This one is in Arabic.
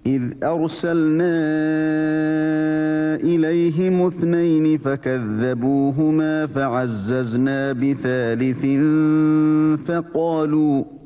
إذ أرسلنا إليهم اثنين فكذبوهما فعززنا بثالث فقالوا